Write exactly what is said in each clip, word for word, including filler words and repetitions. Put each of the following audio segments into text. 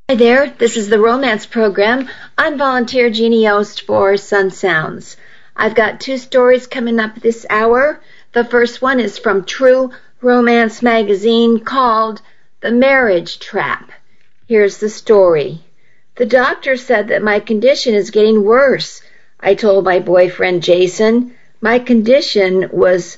Hi there, this is the Romance Program. I'm volunteer Jeannie Yost for Sun Sounds. I've got two stories coming up this hour. The first one is from True Romance Magazine called The Marriage Trap. Here's the story. The doctor said that my condition is getting worse. I told my boyfriend Jason my condition was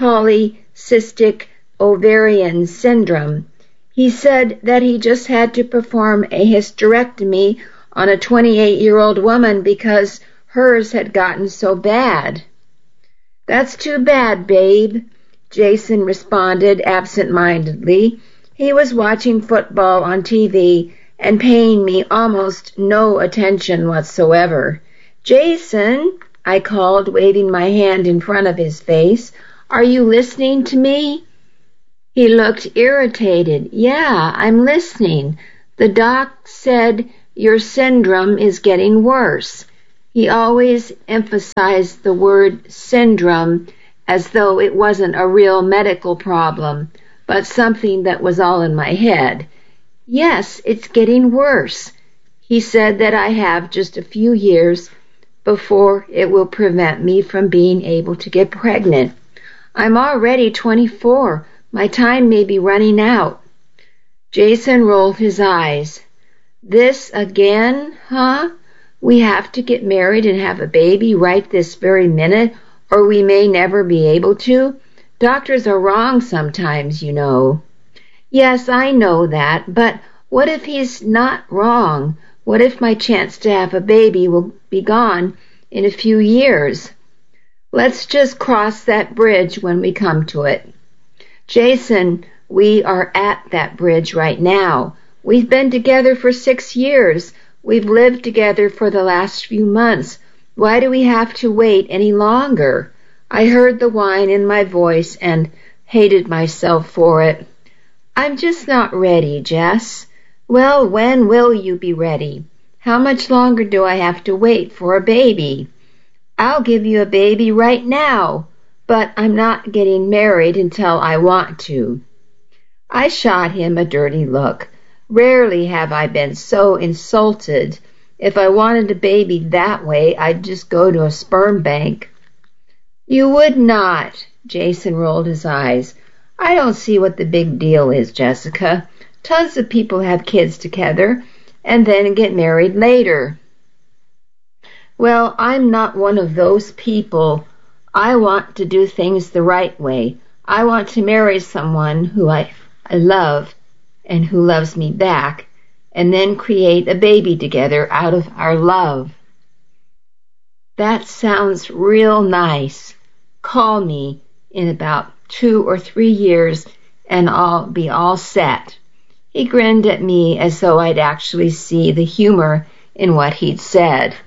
polycystic ovarian syndrome. He said that he just had to perform a hysterectomy on a twenty-eight-year-old woman because hers had gotten so bad. That's too bad, babe, Jason responded absent-mindedly. He was watching football on T V and paying me almost no attention whatsoever. Jason, I called, waving my hand in front of his face, are you listening to me? He looked irritated. Yeah, I'm listening. The doc said your syndrome is getting worse. He always emphasized the word syndrome as though it wasn't a real medical problem, but something that was all in my head. Yes, it's getting worse. He said that I have just a few years before it will prevent me from being able to get pregnant. I'm already twenty-four. My time may be running out. Jason rolled his eyes. This again, huh? We have to get married and have a baby right this very minute, or we may never be able to. Doctors are wrong sometimes, you know. Yes, I know that, but what if he's not wrong? What if my chance to have a baby will be gone in a few years? Let's just cross that bridge when we come to it. Jason, we are at that bridge right now. We've been together for six years. We've lived together for the last few months. Why do we have to wait any longer? I heard the whine in my voice and hated myself for it. I'm just not ready, Jess. Well, when will you be ready? How much longer do I have to wait for a baby? I'll give you a baby right now. But I'm not getting married until I want to. I shot him a dirty look. Rarely have I been so insulted. If I wanted a baby that way, I'd just go to a sperm bank. You would not, Jason rolled his eyes. I don't see what the big deal is, Jessica. Tons of people have kids together and then get married later. Well, I'm not one of those people. I want to do things the right way. I want to marry someone who I, I love and who loves me back, and then create a baby together out of our love. That sounds real nice. Call me in about two or three years and I'll be all set. He grinned at me as though I'd actually see the humor in what he'd said.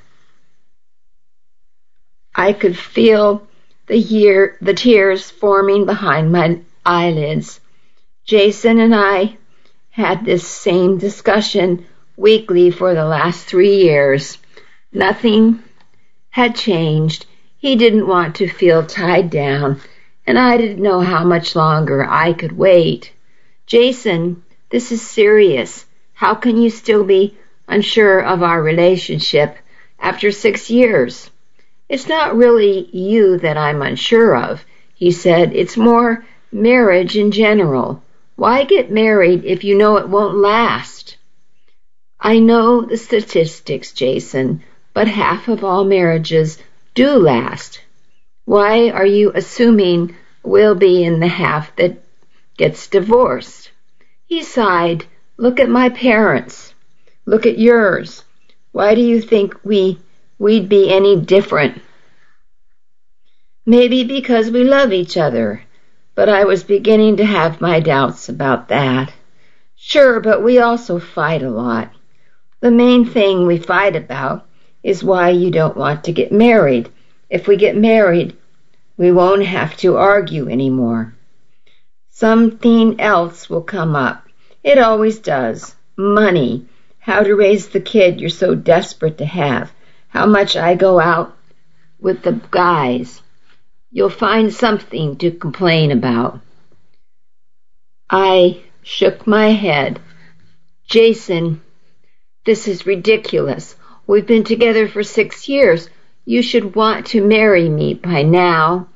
I could feel The year, the tears forming behind my eyelids. Jason and I had this same discussion weekly for the last three years. Nothing had changed. He didn't want to feel tied down, and I didn't know how much longer I could wait. Jason, this is serious. How can you still be unsure of our relationship after six years? It's not really you that I'm unsure of, he said. It's more marriage in general. Why get married if you know it won't last? I know the statistics, Jason, but half of all marriages do last. Why are you assuming we'll be in the half that gets divorced? He sighed. Look at my parents. Look at yours. Why do you think we we'd be any different? Maybe because we love each other, but I was beginning to have my doubts about that. Sure, but we also fight a lot. The main thing we fight about is why you don't want to get married. If we get married, we won't have to argue anymore. Something else will come up. It always does. Money. How to raise the kid you're so desperate to have. How much I go out with the guys. You'll find something to complain about. I shook my head. Jason, This is ridiculous. We've been together for six years. You should want to marry me by now."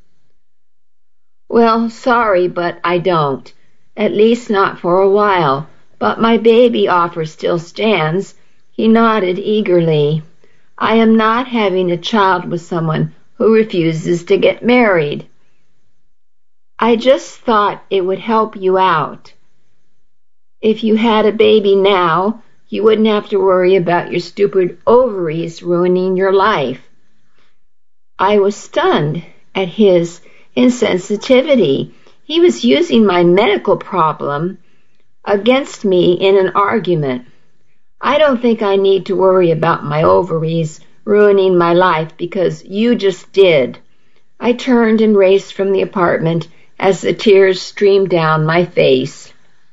"Well, sorry, but I don't. At least not for a while. But my baby offer still stands." He nodded eagerly. "I am not having a child with someone who refuses to get married. I just thought it would help you out. If you had a baby now, you wouldn't have to worry about your stupid ovaries ruining your life." I was stunned at his insensitivity. He was using my medical problem against me in an argument. "I don't think I need to worry about my ovaries ruining my life because you just did." I turned and raced from the apartment as the tears streamed down my face.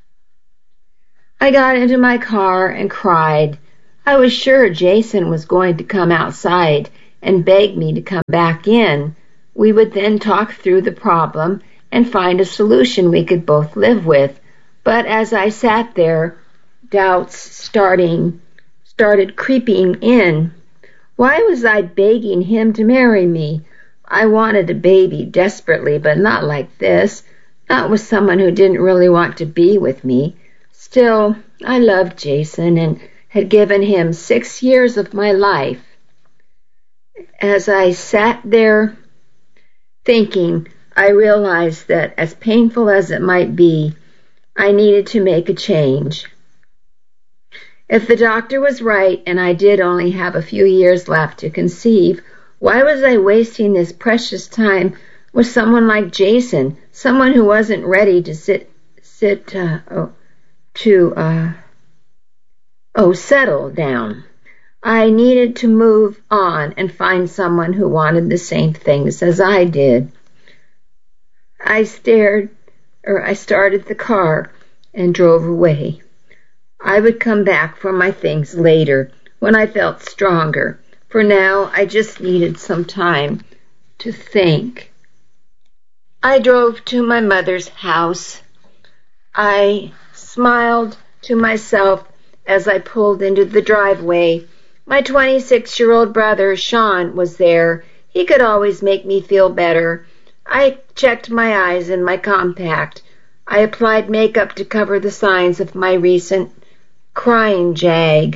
I got into my car and cried. I was sure Jason was going to come outside and beg me to come back in. We would then talk through the problem and find a solution we could both live with. But as I sat there, doubts starting started creeping in. Why was I begging him to marry me? I wanted a baby desperately, but not like this, not with someone who didn't really want to be with me. Still, I loved Jason and had given him six years of my life. As I sat there thinking, I realized that as painful as it might be, I needed to make a change. If the doctor was right and I did only have a few years left to conceive, why was I wasting this precious time with someone like Jason, someone who wasn't ready to sit, sit, uh, oh, to, uh, oh, settle down? I needed to move on and find someone who wanted the same things as I did. I stared, or I started the car and drove away. I would come back for my things later when I felt stronger. For now, I just needed some time to think. I drove to my mother's house. I smiled to myself as I pulled into the driveway. My twenty-six-year-old brother, Sean, was there. He could always make me feel better. I checked my eyes in my compact. I applied makeup to cover the signs of my recent crying jag.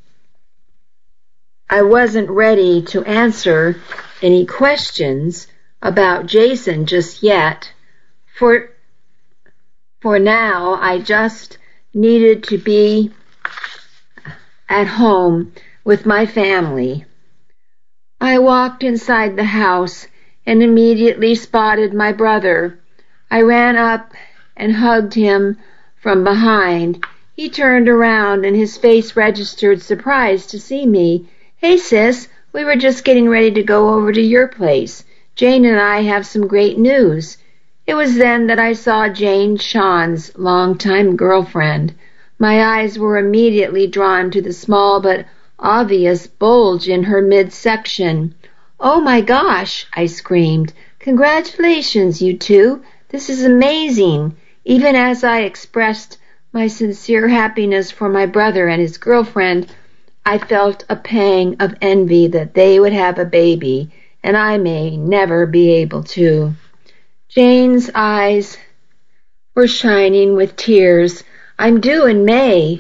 I wasn't ready to answer any questions about Jason just yet. For, for now, I just needed to be at home with my family. I walked inside the house and immediately spotted my brother. I ran up and hugged him from behind. He turned around and his face registered surprise to see me. "Hey, sis, we were just getting ready to go over to your place. Jane and I have some great news." It was then that I saw Jane, Sean's longtime girlfriend. My eyes were immediately drawn to the small but obvious bulge in her midsection. "Oh my gosh," I screamed. "Congratulations, you two. This is amazing." Even as I expressed my sincere happiness for my brother and his girlfriend, I felt a pang of envy that they would have a baby, and I may never be able to. Jane's eyes were shining with tears. "I'm due in May."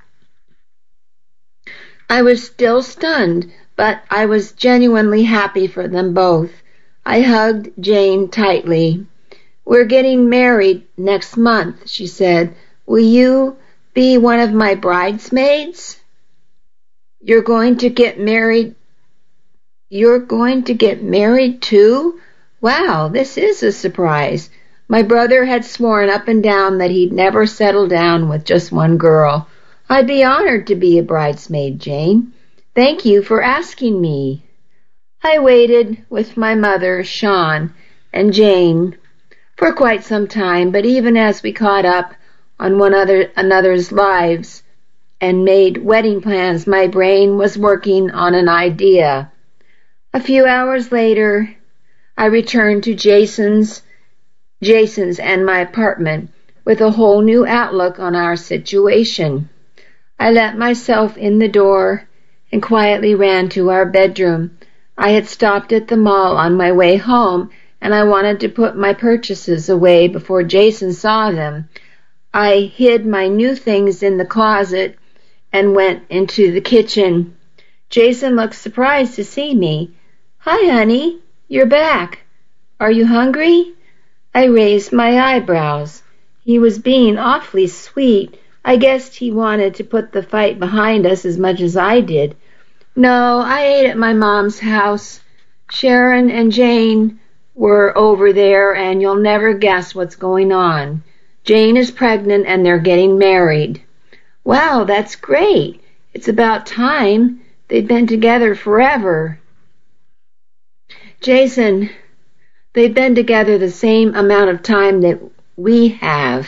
I was still stunned, but I was genuinely happy for them both. I hugged Jane tightly. "We're getting married next month," she said. "Will you be one of my bridesmaids?" You're going to get married? You're going to get married too? Wow, this is a surprise. My brother had sworn up and down that he'd never settle down with just one girl. "I'd be honored to be a bridesmaid, Jane. Thank you for asking me." I waited with my mother, Sean, and Jane for quite some time, but even as we caught up on one other, another's lives and made wedding plans, my brain was working on an idea. A few hours later, I returned to Jason's, Jason's and my apartment with a whole new outlook on our situation. I let myself in the door and quietly ran to our bedroom. I had stopped at the mall on my way home, and I wanted to put my purchases away before Jason saw them. I hid my new things in the closet and went into the kitchen. Jason looked surprised to see me. "Hi, honey. You're back. Are you hungry?" I raised my eyebrows. He was being awfully sweet. I guessed he wanted to put the fight behind us as much as I did. "No, I ate at my mom's house. Sharon and Jane were over there, and you'll never guess what's going on. Jane is pregnant, and they're getting married." "Wow, that's great. It's about time. They've been together forever." "Jason, they've been together the same amount of time that we have."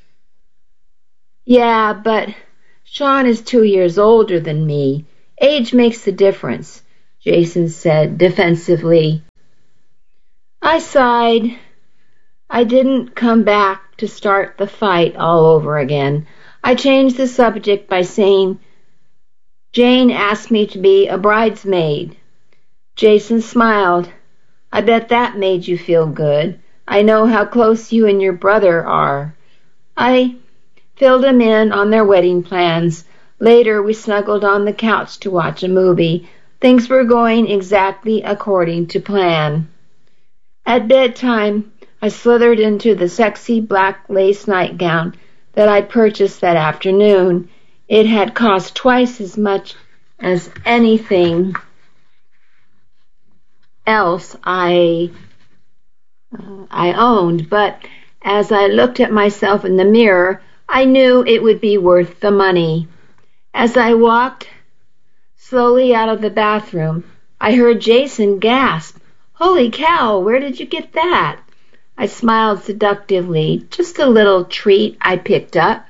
"Yeah, but Sean is two years older than me. Age makes the difference," Jason said defensively. I sighed. I didn't come back to start the fight all over again. I changed the subject by saying, "Jane asked me to be a bridesmaid." Jason smiled. "I bet that made you feel good. I know how close you and your brother are." I filled him in on their wedding plans. Later, we snuggled on the couch to watch a movie. Things were going exactly according to plan. At bedtime, I slithered into the sexy black lace nightgown that I purchased that afternoon. It had cost twice as much as anything else I uh, I owned, but as I looked at myself in the mirror, I knew it would be worth the money. As I walked slowly out of the bathroom, I heard Jason gasp, "Holy cow, where did you get that?" I smiled seductively. "Just a little treat I picked up."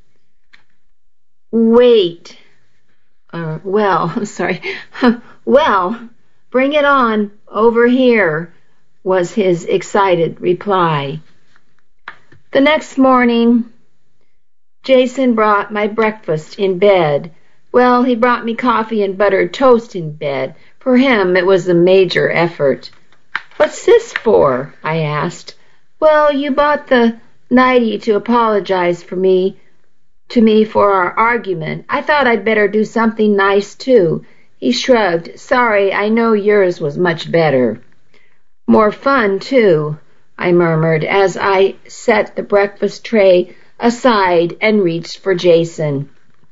"Wait. Uh, well, sorry. Well, bring it on over here," was his excited reply. The next morning, Jason brought my breakfast in bed. Well, he brought me coffee and buttered toast in bed. For him, it was a major effort. "What's this for?" I asked. "Well, you bought the nightie to apologize for me, to me for our argument. I thought I'd better do something nice, too." He shrugged. "Sorry, I know yours was much better." "More fun, too," I murmured as I set the breakfast tray aside and reached for Jason.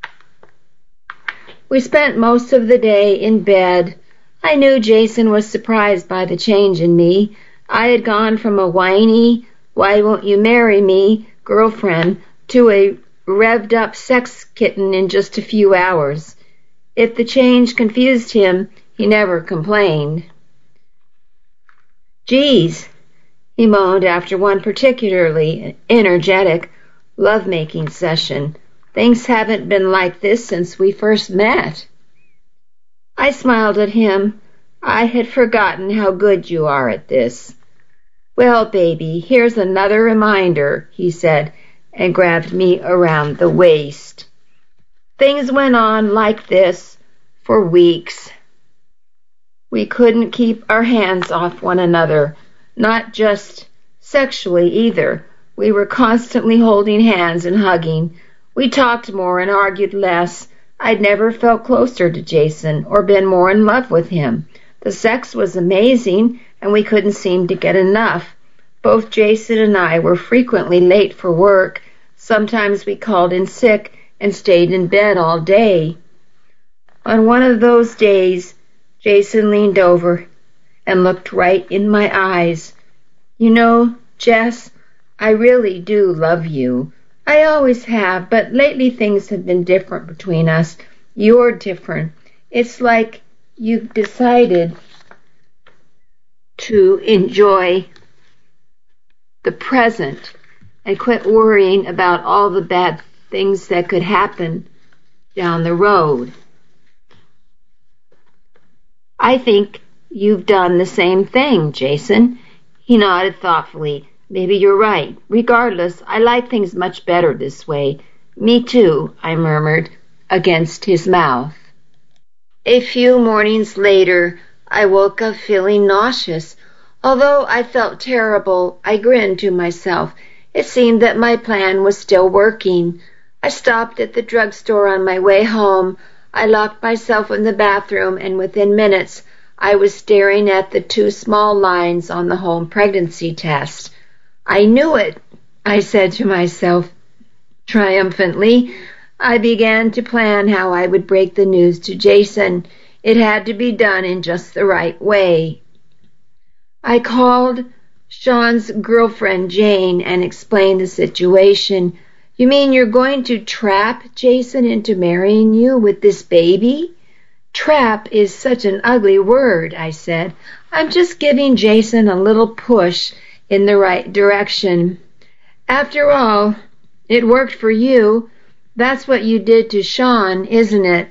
We spent most of the day in bed. I knew Jason was surprised by the change in me. I had gone from a whiny, "why won't you marry me" girlfriend to a revved-up sex kitten in just a few hours. If the change confused him, he never complained. "Geez," he moaned after one particularly energetic lovemaking session. "Things haven't been like this since we first met." I smiled at him. "I had forgotten how good you are at this." "Well, baby, here's another reminder," he said, and grabbed me around the waist. Things went on like this for weeks. We couldn't keep our hands off one another, not just sexually either. We were constantly holding hands and hugging. We talked more and argued less. I'd never felt closer to Jason or been more in love with him. The sex was amazing, and we couldn't seem to get enough. Both Jason and I were frequently late for work. Sometimes we called in sick and stayed in bed all day. On one of those days, Jason leaned over and looked right in my eyes. "You know, Jess, I really do love you. I always have, but lately things have been different between us. You're different. It's like you've decided to enjoy the present and quit worrying about all the bad things that could happen down the road. I think you've done the same thing, Jason." He nodded thoughtfully. "Maybe you're right. Regardless, I like things much better this way." "Me too," I murmured. against his mouth. A few mornings later, I woke up feeling nauseous. Although I felt terrible, I grinned to myself. It seemed that my plan was still working. I stopped at the drugstore on my way home. I locked myself in the bathroom, and within minutes, I was staring at the two small lines on the home pregnancy test. I knew it, I said to myself triumphantly. I began to plan how I would break the news to Jason. It had to be done in just the right way. I called Sean's girlfriend, Jane, and explained the situation. You mean you're going to trap Jason into marrying you with this baby? Trap is such an ugly word, I said. I'm just giving Jason a little push in the right direction. After all, it worked for you. That's what you did to Sean, isn't it?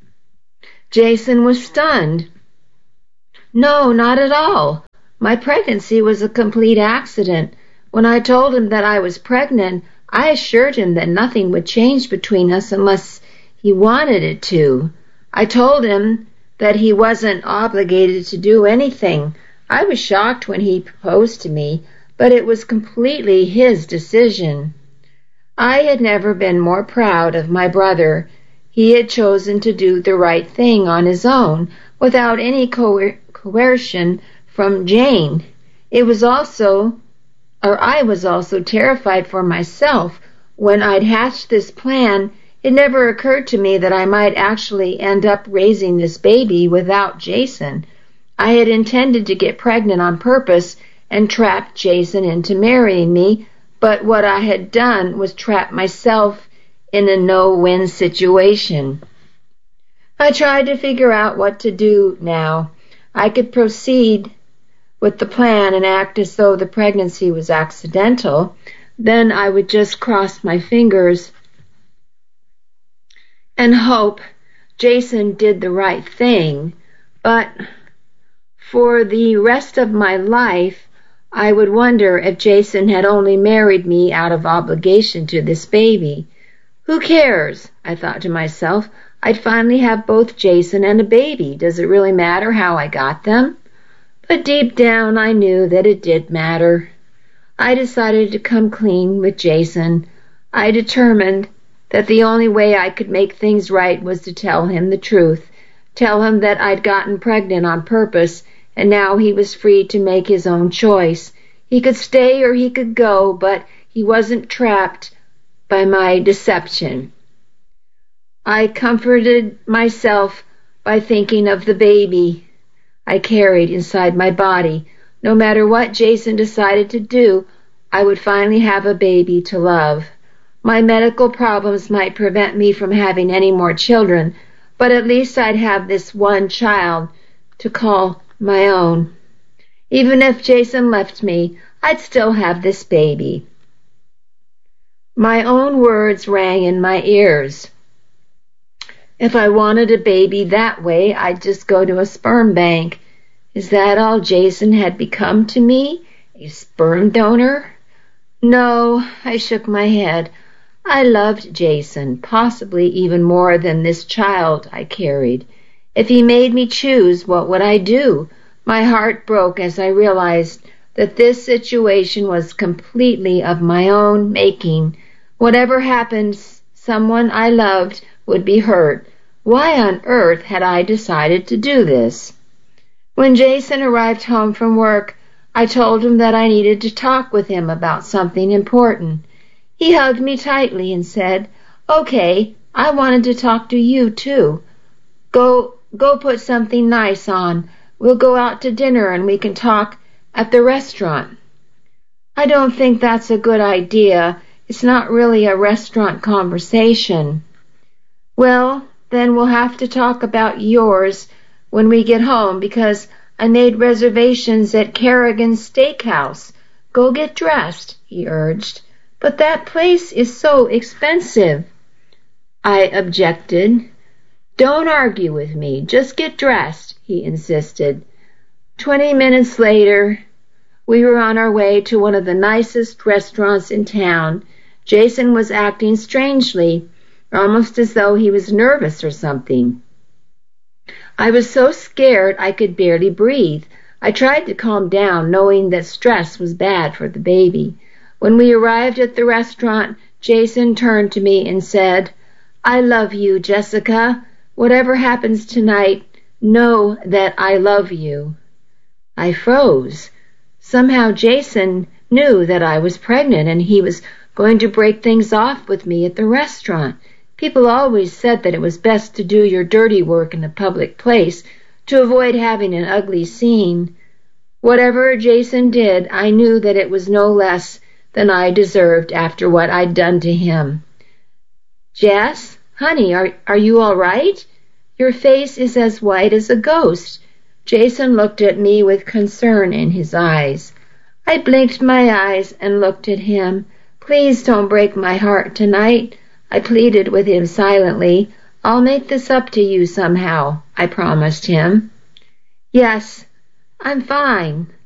Jason was stunned. No, not at all. My pregnancy was a complete accident. When I told him that I was pregnant, I assured him that nothing would change between us unless he wanted it to. I told him that he wasn't obligated to do anything. I was shocked when he proposed to me, but it was completely his decision. I had never been more proud of my brother. He had chosen to do the right thing on his own, without any coer- coercion from Jane. It was also, or I was also terrified for myself. When I'd hatched this plan, it never occurred to me that I might actually end up raising this baby without Jason. I had intended to get pregnant on purpose and trap Jason into marrying me, but what I had done was trap myself in a no-win situation. I tried to figure out what to do now. I could proceed with the plan and act as though the pregnancy was accidental. Then I would just cross my fingers and hope Jason did the right thing. But for the rest of my life, I would wonder if Jason had only married me out of obligation to this baby. Who cares? I thought to myself. I'd finally have both Jason and a baby. Does it really matter how I got them? But deep down I knew that it did matter. I decided to come clean with Jason. I determined that the only way I could make things right was to tell him the truth. Tell him that I'd gotten pregnant on purpose, and now he was free to make his own choice. He could stay or he could go, but he wasn't trapped by my deception. I comforted myself by thinking of the baby I carried inside my body. No matter what Jason decided to do, I would finally have a baby to love. My medical problems might prevent me from having any more children, but at least I'd have this one child to call my own. Even if Jason left me, I'd still have this baby. My own words rang in my ears. If I wanted a baby that way, I'd just go to a sperm bank. Is that all Jason had become to me? A sperm donor? No, I shook my head. I loved Jason, possibly even more than this child I carried. If he made me choose, what would I do? My heart broke as I realized that this situation was completely of my own making. Whatever happened, someone I loved would be hurt. Why on earth had I decided to do this? When Jason arrived home from work, I told him that I needed to talk with him about something important. He hugged me tightly and said, "Okay, I wanted to talk to you too. Go, go put something nice on. We'll go out to dinner and we can talk at the restaurant." I don't think that's a good idea. It's not really a restaurant conversation. Well, then we'll have to talk about yours when we get home, because I made reservations at Kerrigan's Steakhouse. Go get dressed, he urged. But that place is so expensive, I objected. Don't argue with me. Just get dressed, he insisted. Twenty minutes later, we were on our way to one of the nicest restaurants in town. Jason was acting strangely. almost as though he was nervous or something. I was so scared I could barely breathe. I tried to calm down, knowing that stress was bad for the baby. When we arrived at the restaurant, Jason turned to me and said, "I love you, Jessica. Whatever happens tonight, know that I love you." I froze. Somehow Jason knew that I was pregnant and he was going to break things off with me at the restaurant. People always said that it was best to do your dirty work in a public place to avoid having an ugly scene. Whatever Jason did, I knew that it was no less than I deserved after what I'd done to him. "Jess, honey, are, are you all right? Your face is as white as a ghost." Jason looked at me with concern in his eyes. I blinked my eyes and looked at him. "Please don't break my heart tonight," I pleaded with him silently. "I'll make this up to you somehow," I promised him. "Yes, I'm fine."